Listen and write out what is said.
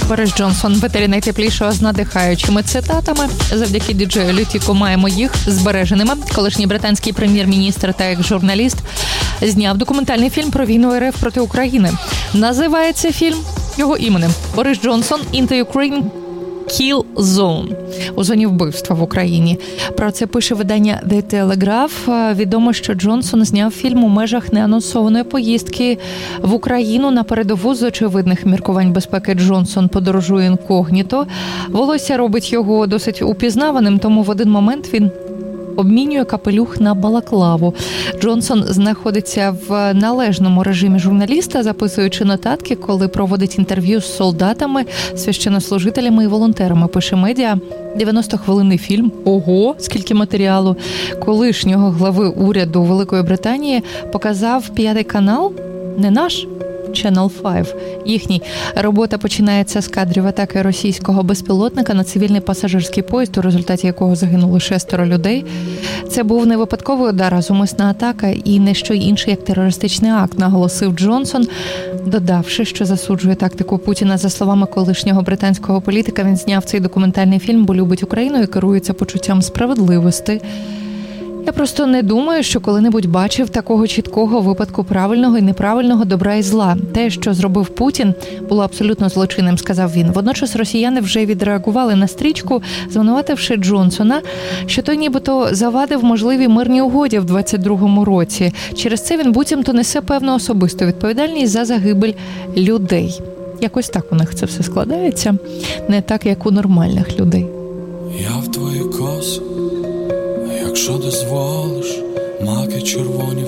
Борис Джонсон в етері найтеплішого з надихаючими цитатами. Завдяки діджею Лютіку маємо їх збереженими. Колишній британський прем'єр-міністр та як журналіст зняв документальний фільм про війну РФ проти України. Називається фільм його іменем «Борис Джонсон Into Ukraine Kill Zone» у зоні вбивства в Україні. Про це пише видання The Telegraph. Відомо, що Джонсон зняв фільм у межах неанонсованої поїздки в Україну на передову. З очевидних міркувань безпеки Джонсон подорожує інкогніто. Волосся робить його досить упізнаваним, тому в один момент він обмінює капелюх на балаклаву. Джонсон знаходиться в належному режимі журналіста, записуючи нотатки, коли проводить інтерв'ю з солдатами, священнослужителями і волонтерами. Пише медіа. 90-хвилинний фільм. Ого, скільки матеріалу. Колишнього глави уряду Великої Британії показав 5-й канал, не наш, Channel 5. Їхній. Робота починається з кадрів атаки російського безпілотника на цивільний пасажирський поїзд, у результаті якого загинули 6 людей. Це був не випадковий удар, а зумисна атака і не що інше, як терористичний акт, наголосив Джонсон, додавши, що засуджує тактику Путіна. За словами колишнього британського політика, він зняв цей документальний фільм, бо любить Україну і керується почуттям справедливості. Я просто не думаю, що коли-небудь бачив такого чіткого випадку правильного і неправильного, добра і зла. Те, що зробив Путін, було абсолютно злочинним, сказав він. Водночас росіяни вже відреагували на стрічку, звинувативши Джонсона, що той нібито завадив можливій мирній угоді в 22-му році. Через це він буцімто несе певну особисту відповідальність за загибель людей. Якось так у них це все складається, не так, як у нормальних людей. Я в твої коси, якщо дозволиш, маки червоні